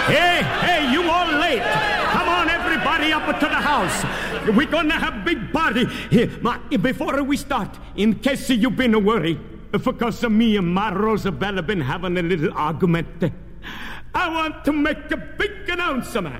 Hey, you all late. Come on, everybody up to the house. We're gonna have big party. Here, before we start, in case you've been worried, because me and my Rosabella been having a little argument, I want to make a big announcement.